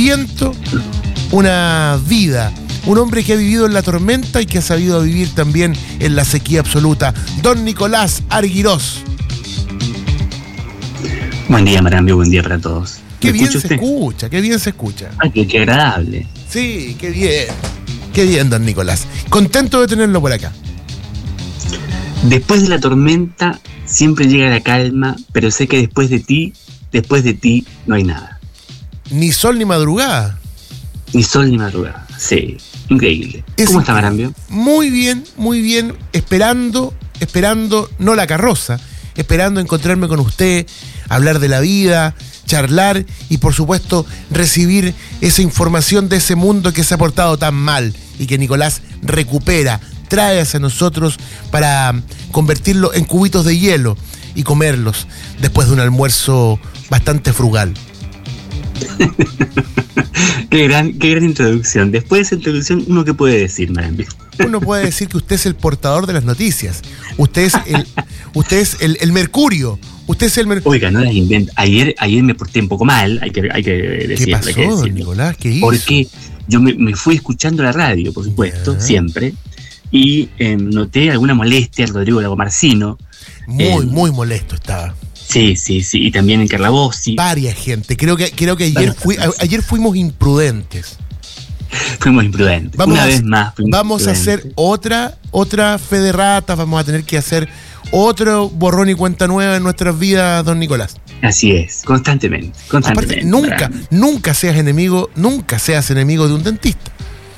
viento, una vida. Un hombre que ha vivido en la tormenta y que ha sabido vivir también en la sequía absoluta. Don Nicolás Argirós. Buen día, Marambio, buen día para todos. Qué bien se escucha, qué bien se escucha. Ay, qué agradable. Sí, qué bien. Qué bien, don Nicolás. Contento de tenerlo por acá. Después de la tormenta siempre llega la calma, pero sé que después de ti no hay nada. Ni sol ni madrugada. Ni sol ni madrugada, sí. Increíble. ¿Cómo está, Marambio? Muy bien, esperando, no la carroza, esperando encontrarme con usted, hablar de la vida, charlar y por supuesto recibir esa información de ese mundo que se ha portado tan mal y que Nicolás recupera, trae hacia nosotros para convertirlo en cubitos de hielo y comerlos después de un almuerzo bastante frugal. Qué gran introducción. Después de esa introducción, ¿uno qué puede decir, Marambio? Uno puede decir que usted es el portador de las noticias. Usted es el mercurio. Usted es el mercurio. Oiga, no las inventa. Ayer me porté un poco mal, hay que decirlo. ¿Qué pasó, don Nicolás? ¿Qué hizo? Porque yo me fui escuchando la radio, por supuesto, siempre, y noté alguna molestia al Rodrigo Lagomarsino. Muy molesto estaba. Sí, y también en Carlavossi. Varias gente. Creo que ayer fuimos imprudentes. Una vez más. Vamos a hacer otra fe de ratas, vamos a tener que hacer otro borrón y cuenta nueva en nuestras vidas, don Nicolás. Así es, constantemente. Aparte, nunca seas enemigo de un dentista.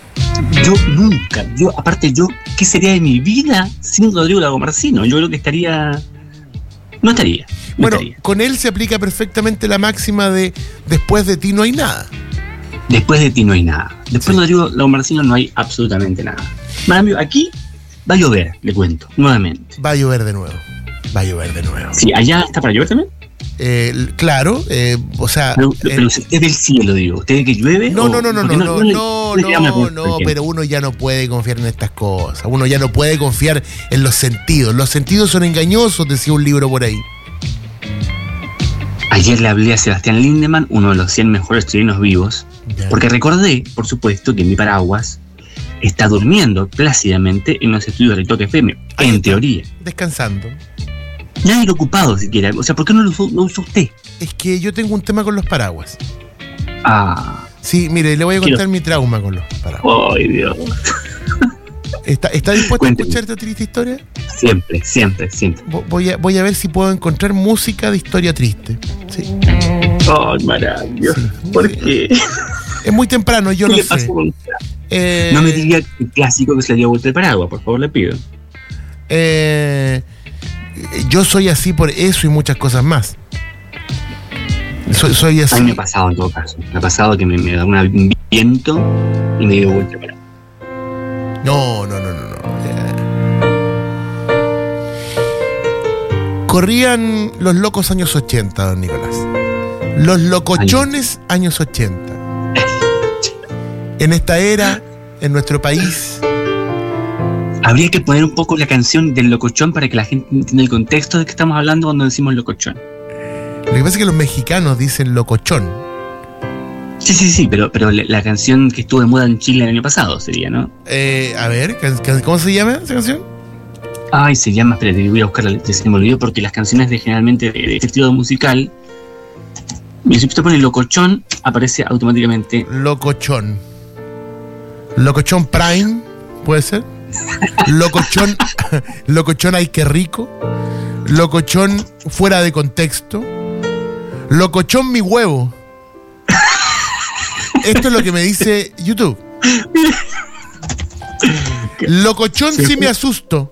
¿Qué sería de mi vida sin Rodrigo Lagomarsino? Yo creo que no estaría. Con él se aplica perfectamente la máxima de después de ti no hay nada. Después de ti no hay nada. Después de Rodrigo Lagomarsino no hay absolutamente nada. Marambio, aquí va a llover, le cuento, nuevamente. Va a llover de nuevo. Sí, ¿allá está para llover también? Claro, o sea... Pero usted es del cielo, digo. ¿Usted que llueve? No, pero uno ya no puede confiar en estas cosas. Uno ya no puede confiar en los sentidos. Los sentidos son engañosos, decía un libro por ahí. Ayer le hablé a Sebastián Lindemann, uno de los 100 mejores chilenos vivos, porque recordé, por supuesto, que mi paraguas está durmiendo plácidamente en los estudios de Toque FM, en teoría. Descansando. Nadie lo ha ocupado siquiera. O sea, ¿por qué no lo usa usted? Es que yo tengo un tema con los paraguas. Ah. Sí, mire, le voy a contar mi trauma con los paraguas. ¡Ay, Dios! ¿Está dispuesto a escuchar esta triste historia? Siempre. Voy a ver si puedo encontrar música de historia triste. Sí. ¡Ay, maravilloso! Sí. ¿Por qué? Es muy temprano, yo no sé. No me diga el clásico que se le dio vuelta el paraguas, por favor, le pido. Yo soy así por eso y muchas cosas más. Soy así. A mí me ha pasado en todo caso. Me ha pasado que me da un viento y me dio vuelta el paraguas. No. Corrían los locos años 80, don Nicolás. Los locochones años 80. En esta era, en nuestro país... Habría que poner un poco la canción del locochón para que la gente entienda el contexto de que estamos hablando cuando decimos locochón. Lo que pasa es que los mexicanos dicen locochón. Sí, pero la canción que estuvo de moda en Chile el año pasado sería, ¿no? A ver, ¿cómo se llama esa canción? Ay, se llama, espérate, voy a buscarla, se me olvidó porque las canciones generalmente de este estilo musical, si usted pone locochón, aparece automáticamente. Locochón Prime, ¿puede ser? Locochón ay qué rico. Locochón fuera de contexto. Locochón mi huevo. Esto es lo que me dice YouTube. Locochón sí me asusto.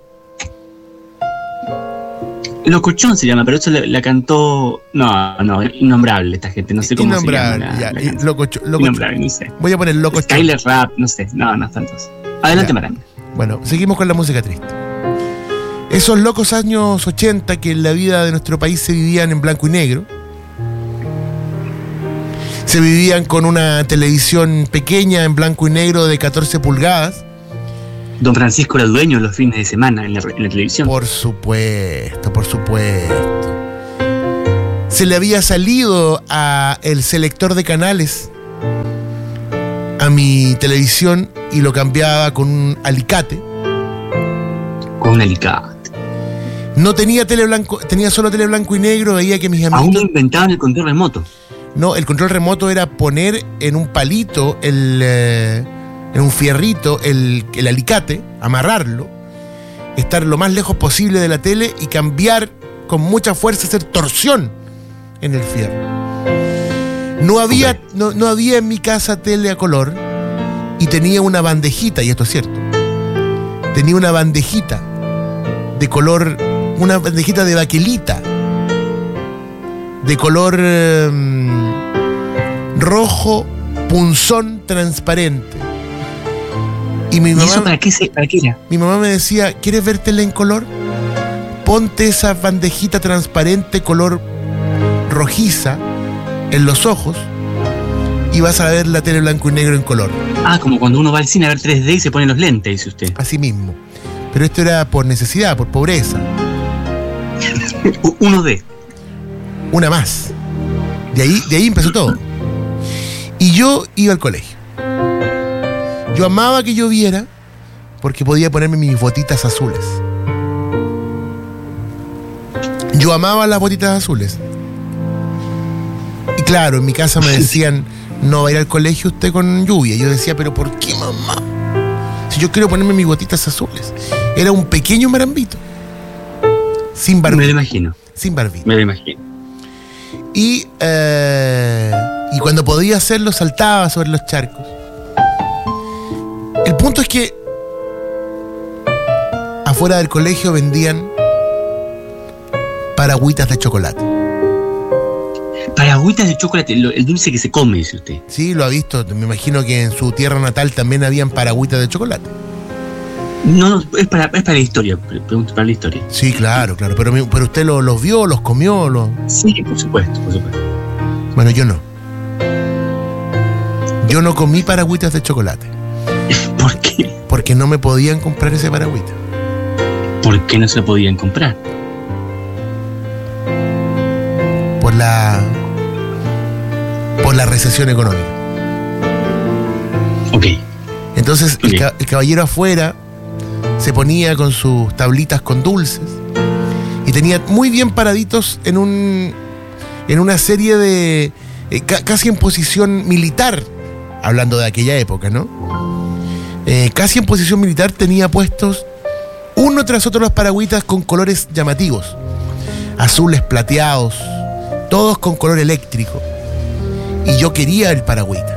Locochón se llama, pero eso la cantó... No, innombrable esta gente, no sé cómo se llama. Innombrable, no sé. Voy a poner Locochón. Skyler Rap, no sé, no tantos. Adelante, Marambio. Bueno, seguimos con la música triste. Esos locos años 80 que en la vida de nuestro país se vivían en blanco y negro. Se vivían con una televisión pequeña en blanco y negro de 14 pulgadas. Don Francisco era dueño los fines de semana en la televisión. Por supuesto. Se le había salido a el selector de canales a mi televisión y lo cambiaba con un alicate. Con un alicate. No tenía tele blanco, tenía solo tele blanco y negro. Veía que mis amigos... Aún no inventaban el control remoto. No, el control remoto era poner en un palito, en un fierrito, el alicate, amarrarlo, estar lo más lejos posible de la tele y cambiar con mucha fuerza, hacer torsión en el fierro. No había en mi casa tele a color y tenía una bandejita, y esto es cierto. Tenía una bandejita de color, una bandejita de baquelita, de color rojo, punzón, transparente. Y mi mamá, ¿y eso para qué era? Mi mamá me decía, ¿quieres ver tele en color? Ponte esa bandejita transparente color rojiza en los ojos y vas a ver la tele blanco y negro en color. Ah, como cuando uno va al cine a ver 3D y se pone los lentes, dice usted. Así mismo. Pero esto era por necesidad, por pobreza. 1D. Una más. De ahí empezó todo. Y yo iba al colegio. Yo amaba que lloviera porque podía ponerme mis botitas azules. Yo amaba las botitas azules. Y claro, en mi casa me decían, no va a ir al colegio usted con lluvia. Y yo decía, pero ¿por qué, mamá? Si yo quiero ponerme mis botitas azules. Era un pequeño marambito. Sin barbita. Me lo imagino. Sin barbita. Me lo imagino. Y cuando podía hacerlo, saltaba sobre los charcos. El punto es que afuera del colegio vendían paragüitas de chocolate. Paragüitas de chocolate, el dulce que se come, dice usted. Sí, lo ha visto. Me imagino que en su tierra natal también habían paragüitas de chocolate. No, es para la historia. Pregunto para la historia. Sí, claro. Pero usted los vio, los comió. Sí, por supuesto. Bueno, yo no. Yo no comí paragüitas de chocolate. ¿Por qué? Porque no me podían comprar ese paragüita. ¿Por qué no se lo podían comprar? Por la recesión económica. Ok. Entonces el caballero afuera se ponía con sus tablitas con dulces y tenía muy bien paraditos en una serie de casi en posición militar, hablando de aquella época, ¿no? Casi en posición militar tenía puestos uno tras otro los paragüitas con colores llamativos, azules, plateados, todos con color eléctrico. Y yo quería el paragüita.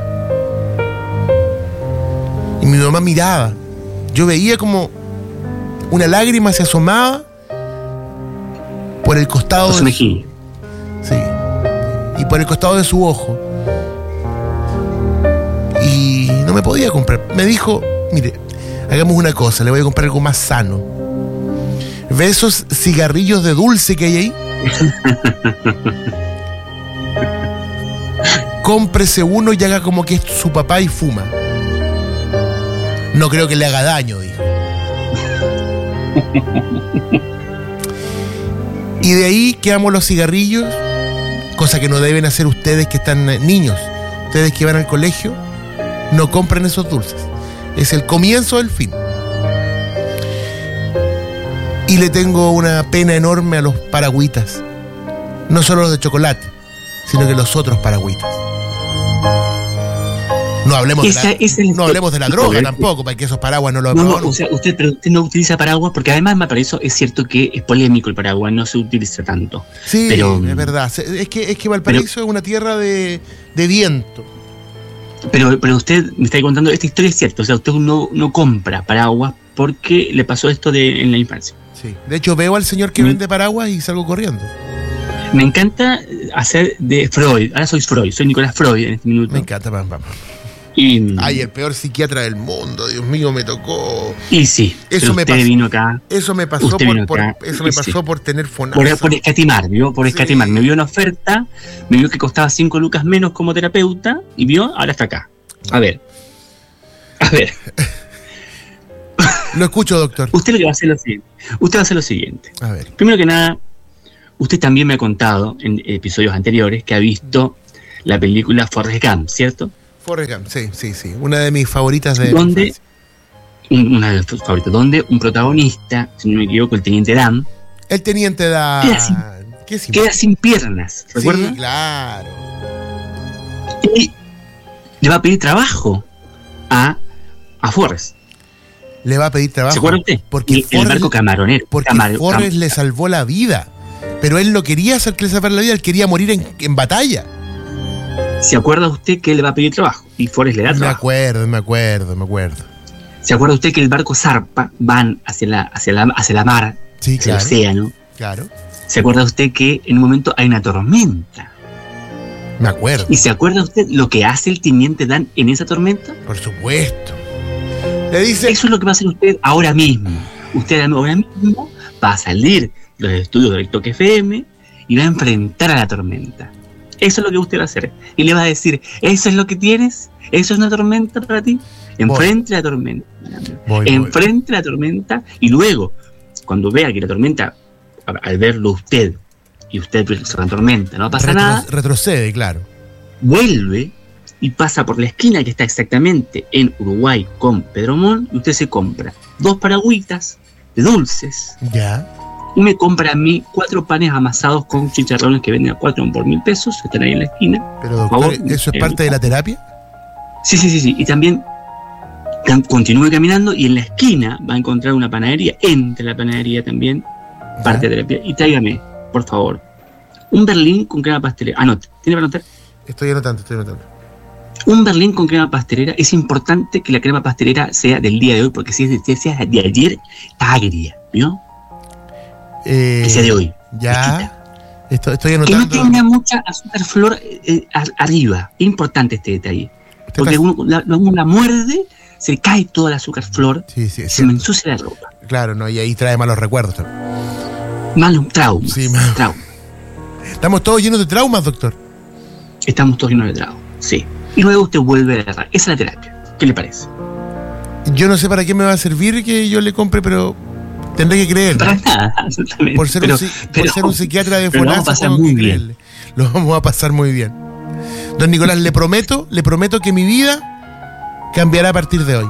Y mi mamá miraba. Yo veía como una lágrima se asomaba por el costado de mejilla. Sí. Y por el costado de su ojo. Y no me podía comprar. Me dijo, mire, hagamos una cosa, le voy a comprar algo más sano. ¿Ve esos cigarrillos de dulce que hay ahí? Cómprese uno y haga como que es su papá y fuma. No creo que le haga daño, dijo. Y de ahí quedamos los cigarrillos, cosa que no deben hacer ustedes que están niños. Ustedes que van al colegio, no compren esos dulces. Es el comienzo del fin. Y le tengo una pena enorme a los paragüitas. No solo los de chocolate, sino que los otros paragüitas. No hablemos de la droga tampoco, para que esos paraguas no lo... O sea, usted no utiliza paraguas, porque además para eso es cierto que es polémico el paraguas, no se utiliza tanto. Sí, pero, es verdad. Es que Valparaíso es una tierra de viento. Pero usted me está contando, esta historia es cierta, o sea, usted no compra paraguas porque le pasó esto en la infancia. Sí, de hecho veo al señor que vende paraguas y salgo corriendo. Me encanta hacer de Freud, ahora soy Freud, soy Nicolás Freud en este minuto. Me encanta, vamos. Ay, el peor psiquiatra del mundo, Dios mío, me tocó. Y sí, eso me pasó. Vino acá. Eso me pasó por tener FONASA. Por escatimar, ¿vio? Por escatimar. Me vio una oferta, me vio que costaba 5 lucas menos como terapeuta y vio, ahora está acá. A ver. Lo escucho, doctor. Usted lo que va a hacer lo siguiente. A ver. Primero que nada, usted también me ha contado en episodios anteriores que ha visto la película Forrest Gump, ¿cierto? Forrest Gump, sí. Una de mis favoritas de... Donde, una de tus favoritas, donde un protagonista, si no me equivoco, el Teniente Dan. El Teniente Dan. Queda sin piernas, ¿recuerdas? Sí, claro. Y le va a pedir trabajo a Forrest. Le va a pedir trabajo. ¿Se acuerda usted? Porque el barco camaronero. Porque Forrest le salvó la vida. Pero él no quería hacer que le salvara la vida, él quería morir en batalla. ¿Se acuerda usted que él le va a pedir trabajo? Y Forrest le da trabajo. Me acuerdo. ¿Se acuerda usted que el barco zarpa, van hacia la mar, sí, hacia el océano? Claro. ¿Se acuerda usted que en un momento hay una tormenta? Me acuerdo. ¿Y se acuerda usted lo que hace el Teniente Dan en esa tormenta? Por supuesto. Le dice... Eso es lo que va a hacer usted ahora mismo. Usted ahora mismo va a salir de los estudios del Toque FM y va a enfrentar a la tormenta. Eso es lo que usted va a hacer. Y le va a decir, ¿eso es lo que tienes? ¿Eso es una tormenta para ti? Enfrente la tormenta. Enfrente la tormenta y luego, cuando vea que la tormenta, al verlo usted, y usted se la tormenta, no pasa nada. Retrocede, claro. Vuelve y pasa por la esquina que está exactamente en Uruguay con Pedro Montt y usted se compra 2 paragüitas de dulces. Ya. Y me compra a mí 4 panes amasados con chicharrones que venden a 4 por 1.000 pesos. Están ahí en la esquina. Pero doctor, ¿eso es parte de la terapia? Sí. Y también continúe caminando y en la esquina va a encontrar una panadería. Entre la panadería también, parte de terapia. Y tráigame, por favor, un berlín con crema pastelera. Anote, ¿tiene para anotar? Estoy anotando. Un berlín con crema pastelera. Es importante que la crema pastelera sea del día de hoy, porque si es de ayer, está agria, ¿vio? Que sea de hoy. Ya. Estoy anotando. Que no tenga mucha azúcar flor arriba. Es importante este detalle. Porque uno la muerde, se cae toda la azúcar flor, se me ensucia la ropa. Claro, no, y ahí trae malos recuerdos también. Malos traumas. Sí, traumas. Estamos todos llenos de traumas, doctor. Estamos todos llenos de traumas, sí. Y luego usted vuelve a agarrar. Esa es la terapia. ¿Qué le parece? Yo no sé para qué me va a servir que yo le compre, pero tendré que creer. Para nada, absolutamente. Por ser un psiquiatra de FONASA, lo vamos a pasar muy bien. Lo vamos a pasar muy bien. Don Nicolás, le prometo que mi vida cambiará a partir de hoy.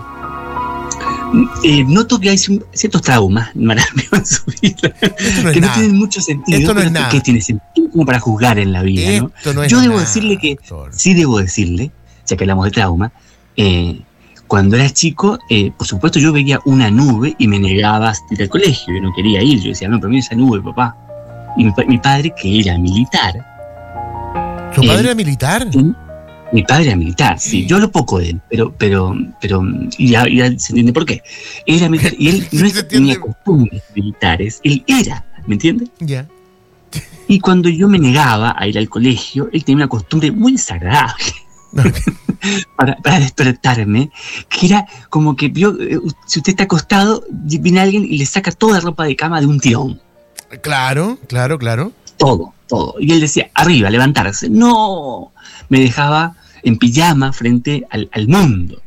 Noto que hay ciertos traumas maravillosos en su vida que no tienen mucho sentido. Esto no es nada. Que tiene sentido como para juzgar en la vida, ¿no? Esto no es Yo debo nada, decirle que, doctor. sí debo decirle, ya que hablamos de trauma, cuando era chico, por supuesto yo veía una nube y me negaba a ir al colegio. Yo no quería ir, yo decía, no, pero mira esa nube, papá. Y mi padre, que era militar. ¿Su padre era militar? Mi padre era militar, sí. Yo hablo poco de él, pero ya se entiende por qué. Él era militar y él no tenía costumbres militares, él era, ¿me entiende? Ya. Y cuando yo me negaba a ir al colegio, él tenía una costumbre muy desagradable para despertarme, que era como que si usted está acostado, viene alguien y le saca toda la ropa de cama de un tirón. Claro. Todo. Y él decía, arriba, levantarse. No, me dejaba en pijama frente al mundo.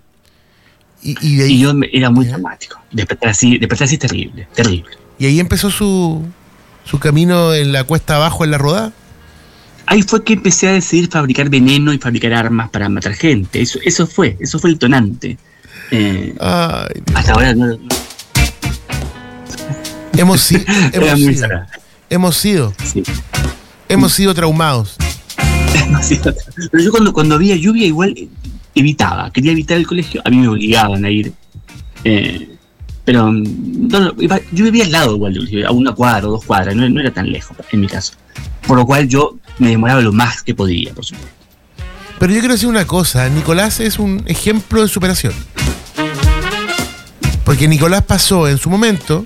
Y yo era muy dramático. Despertar así es terrible. ¿Y ahí empezó su camino en la cuesta abajo, en la rodada? Ahí fue que empecé a decidir fabricar veneno y fabricar armas para matar gente. Eso fue el detonante. Hasta ahora no. Hemos sido traumados. Pero yo cuando había lluvia igual quería evitar el colegio. A mí me obligaban a ir, pero yo vivía al lado igual del colegio, a 1 cuadra o 2 cuadras, no era tan lejos en mi caso, por lo cual yo me demoraba lo más que podía, por supuesto. Pero yo quiero decir una cosa, Nicolás es un ejemplo de superación, porque Nicolás pasó en su momento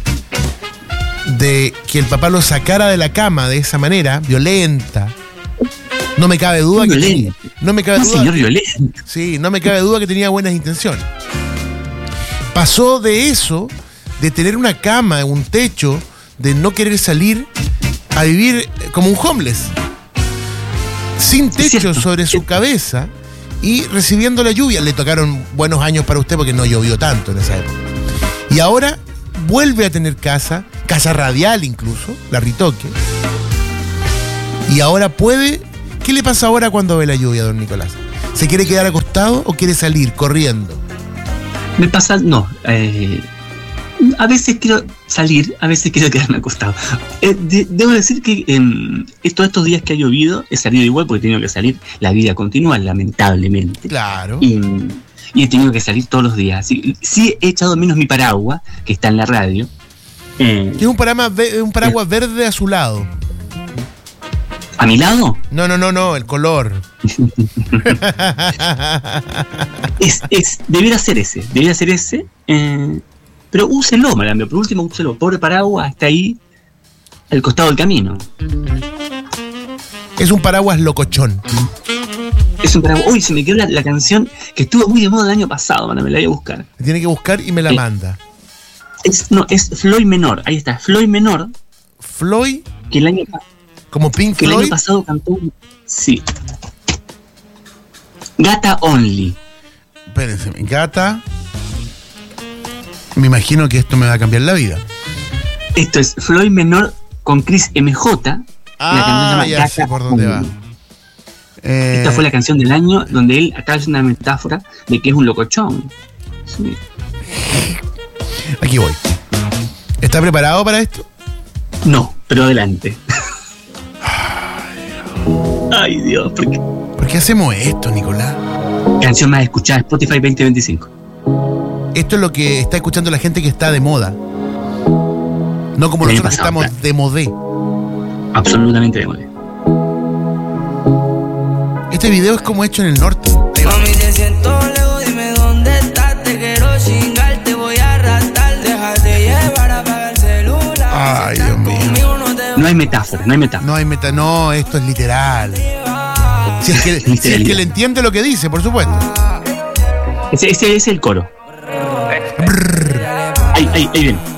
de que el papá lo sacara de la cama de esa manera violenta. No me cabe duda que violento. Señor violento. Sí, no me cabe duda que tenía buenas intenciones. Pasó de eso, de tener una cama, un techo, de no querer salir, a vivir como un homeless, sin techo sobre su cabeza y recibiendo la lluvia. Le tocaron buenos años para usted porque no llovió tanto en esa época. Y ahora vuelve a tener casa radial incluso, la Ritoque. Y ahora puede... ¿Qué le pasa ahora cuando ve la lluvia, don Nicolás? ¿Se quiere quedar acostado o quiere salir corriendo? Me pasa, no. A veces quiero salir, a veces quiero quedarme acostado. Debo decir que todos estos días que ha llovido he salido igual porque he tenido que salir. La vida continúa, lamentablemente. Claro. Y he tenido que salir todos los días. Sí he echado menos mi paraguas, que está en la radio. Es un paraguas verde azulado. ¿A mi lado? No, el color. Debería ser ese. Pero úselo, Marambio, por último úselo. Pobre paraguas está ahí, al costado del camino. Es un paraguas locochón. Es un paraguas. Uy, se me quedó la canción que estuvo muy de moda el año pasado, me la voy a buscar. Me tiene que buscar y me la manda. Es Floyd Menor, ahí está, Floyd Menor. ¿Floyd? Que el año ¿Como Pink Floyd? Que el año pasado cantó. Sí. Gata Only. Espérense, Gata. Me imagino que esto me va a cambiar la vida. Esto es Floyd Menor con Chris MJ. La canción se llama ya Gata sé por dónde Only. va. Esta fue la canción del año donde él acaba de hacer una metáfora de que es un locochón. Sí. Aquí voy. ¿Está preparado para esto? No, pero adelante. Ay, Dios, ¿por qué? ¿Por qué hacemos esto, Nicolás? Canción más escuchada, Spotify 2025. Esto es lo que está escuchando la gente que está de moda. No como nosotros que estamos de modé. Absolutamente de modé. Este video es como hecho en el norte. Mami, te siento lejos, dime dónde estás. Te quiero chingar, te voy a arrastrar. Déjate llevar, apaga el celular. Ay, Dios mío. No hay metáfora. No, esto es literal. Si es que le entiende lo que dice, por supuesto. Ese es el coro. Ahí viene.